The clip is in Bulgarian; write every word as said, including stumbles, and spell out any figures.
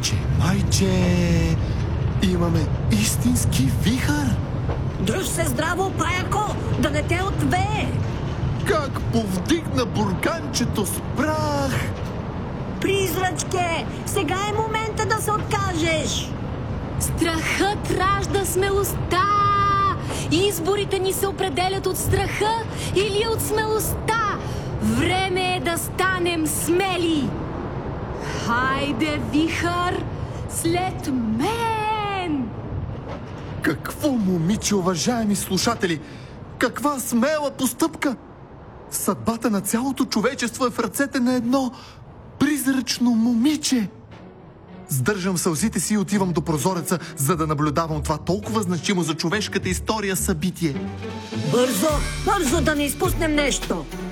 Майче, майче, имаме истински вихър. Дръж се здраво, паяко, да не те отвее. Как повдигна бурканчето с прах. Призрачке, сега е момента да се откажеш. Страхът ражда смелостта. Изборите ни се определят от страха или от смелостта. Време е да станем смели. Хайде, вихър, след мен! Какво момиче, уважаеми слушатели! Каква смела постъпка! Съдбата на цялото човечество е в ръцете на едно призрачно момиче. Сдържам сълзите си и отивам до прозореца, за да наблюдавам това толкова значимо за човешката история събитие. Бързо, бързо да не изпуснем нещо.